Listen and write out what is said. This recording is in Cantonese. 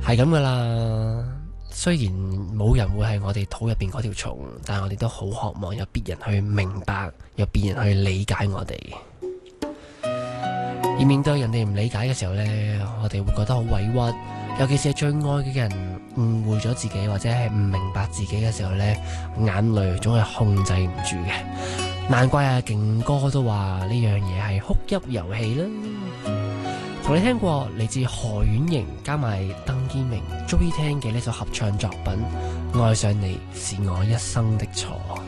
係咁噶啦。雖然冇人會係我哋肚入邊嗰條蟲，但係我哋都好渴望有別人去明白，有別人去理解我哋。而面對人哋唔理解嘅時候呢，我哋會覺得好委屈。尤其是係最愛嘅人誤會咗自己，或者係唔明白自己嘅時候呢，眼淚總係控制唔住嘅。難怪啊，勁哥都話呢樣嘢係哭泣遊戲啦。同你聽過嚟自何婉瑩加埋鄧建明 Joey 聽嘅呢首合唱作品《愛上你是我一生的錯》。